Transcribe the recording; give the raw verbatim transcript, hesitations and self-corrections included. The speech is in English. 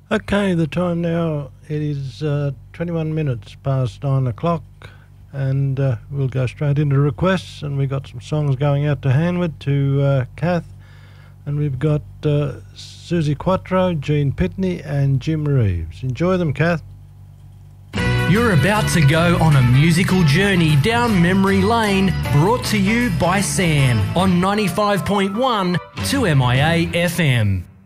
Okay, the time now, it is uh, twenty-one minutes past nine o'clock, and uh, we'll go straight into requests, and we've got some songs going out to Hanwood, to uh, Kath, and we've got uh, Susie Quattro, Gene Pitney and Jim Reeves. Enjoy them, Kath. You're about to go on a musical journey down memory lane, brought to you by Sam on ninety-five point one two M I A F M.